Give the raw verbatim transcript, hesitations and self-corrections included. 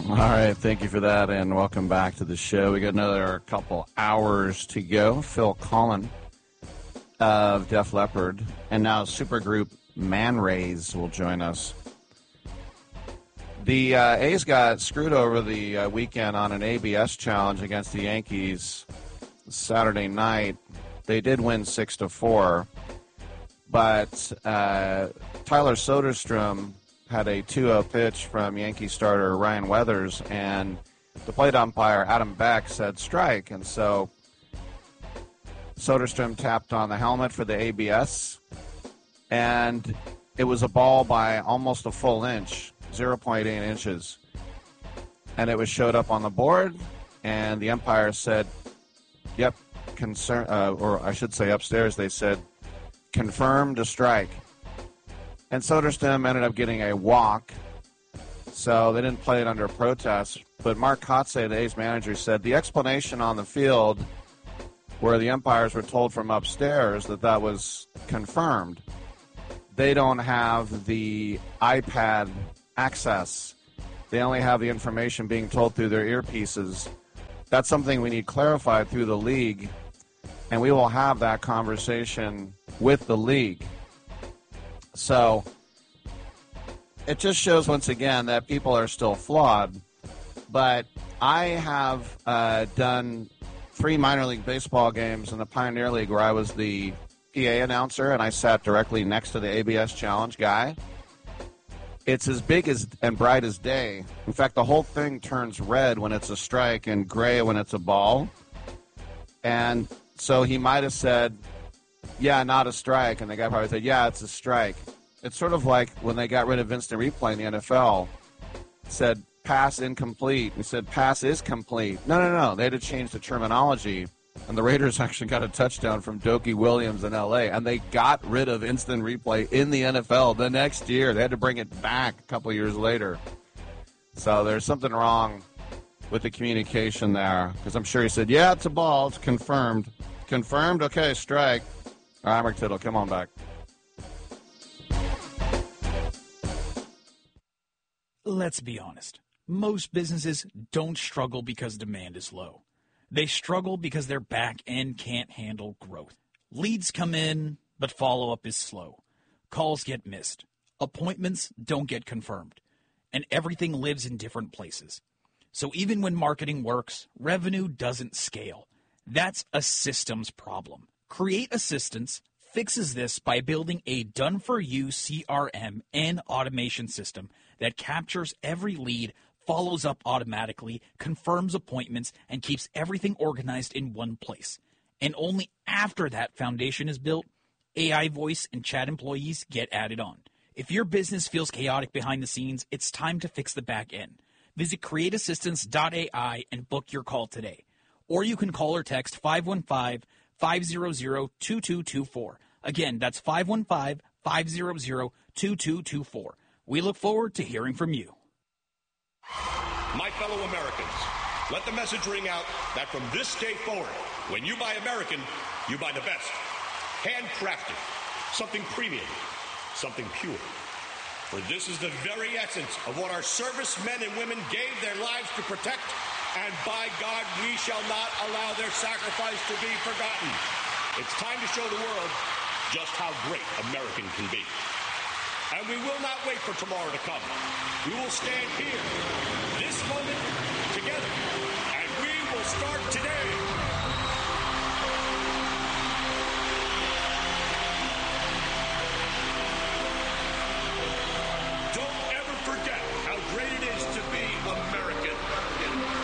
All right, thank you for that, and welcome back to the show. We got another couple hours to go. Phil Collen of Def Leppard, and now supergroup Man Rays will join us. The uh, A's got screwed over the uh, weekend on an A B S challenge against the Yankees Saturday night. They did win six to four, but uh, Tyler Soderstrom had a two oh pitch from Yankee starter Ryan Weathers, and the plate umpire Adam Beck said strike, and so Soderstrom tapped on the helmet for the A B S, and it was a ball by almost a full inch, zero point eight inches, and it was showed up on the board, and the umpire said, yep, concern, uh, or I should say upstairs, they said, confirmed a strike. And Soderstrom ended up getting a walk, so they didn't play it under protest. But Mark Kotsay, the A's manager, said the explanation on the field where the umpires were told from upstairs that that was confirmed, they don't have the iPad access. They only have the information being told through their earpieces. That's something we need clarified through the league, and we will have that conversation with the league. So it just shows once again that people are still flawed. But I have uh, done three minor league baseball games in the Pioneer League where I was the P A announcer, and I sat directly next to the A B S Challenge guy. It's as big as and bright as day. In fact, the whole thing turns red when it's a strike and gray when it's a ball. And so he might have said, yeah, not a strike. And the guy probably said, yeah, it's a strike. It's sort of like when they got rid of instant replay in the N F L. It said, pass incomplete. He said, pass is complete. No, no, no. They had to change the terminology. And the Raiders actually got a touchdown from Dokie Williams in L A. And they got rid of instant replay in the N F L the next year. They had to bring it back a couple years later. So there's something wrong with the communication there. Because I'm sure he said, yeah, it's a ball. It's confirmed. Confirmed? Okay, strike. All right, Mark Tittle, come on back. Let's be honest. Most businesses don't struggle because demand is low. They struggle because their back end can't handle growth. Leads come in, but follow-up is slow. Calls get missed. Appointments don't get confirmed. And everything lives in different places. So even when marketing works, revenue doesn't scale. That's a systems problem. Create Assistance fixes this by building a done-for-you C R M and automation system that captures every lead, follows up automatically, confirms appointments, and keeps everything organized in one place. And only after that foundation is built, A I voice and chat employees get added on. If your business feels chaotic behind the scenes, it's time to fix the back end. Visit create assistance dot A I and book your call today. Or you can call or text five one five, five zero zero, two two two four. Again, that's five one five, five zero zero, two two two four. We look forward to hearing from you. My fellow Americans, let the message ring out that from this day forward, when you buy American, you buy the best. Handcrafted, something premium, something pure. For this is the very essence of what our servicemen and women gave their lives to protect, and by God, we shall not allow their sacrifice to be forgotten. It's time to show the world just how great American can be. And we will not wait for tomorrow to come. We will stand here, this moment, together, and we will start today.